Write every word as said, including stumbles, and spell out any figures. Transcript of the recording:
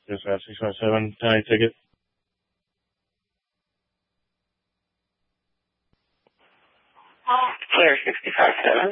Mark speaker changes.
Speaker 1: Just got six five seven tonight ticket.
Speaker 2: Clear sixty-five seven.